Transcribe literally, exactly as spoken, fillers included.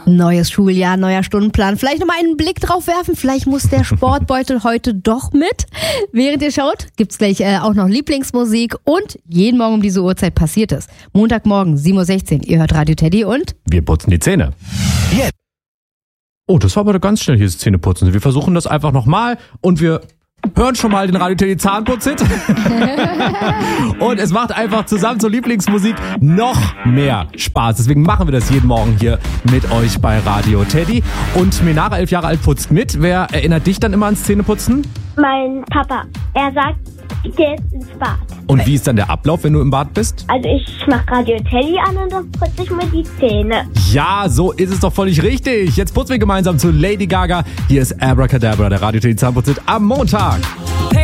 Neues Schuljahr, neuer Stundenplan. Vielleicht nochmal einen Blick drauf werfen. Vielleicht muss der Sportbeutel heute doch mit. Während ihr schaut, gibt's gleich äh, auch noch Lieblingsmusik und jeden Morgen um diese Uhrzeit passiert es. Montagmorgen, sieben Uhr sechzehn. Ihr hört Radio Teddy und wir putzen die Zähne. Jetzt. Oh, das war aber ganz schnell hier das Zähneputzen. Wir versuchen das einfach nochmal und wir hören schon mal den Radio Teddy Zahnputz-Hit. Und es macht einfach zusammen zur Lieblingsmusik noch mehr Spaß. Deswegen machen wir das jeden Morgen hier mit euch bei Radio Teddy. Und Menara, elf Jahre alt, putzt mit. Wer erinnert dich dann immer ans Zähneputzen? Mein Papa. Er sagt, ich gehe jetzt ins Bad. Und wie ist dann der Ablauf, wenn du im Bad bist? Also ich mache Radio Teddy an und dann putze ich mir die Zähne. Ja, so ist es doch völlig richtig. Jetzt putzen wir gemeinsam zu Lady Gaga. Hier ist Abracadabra, der Radio Teddy Zahnputz-Hit am Montag.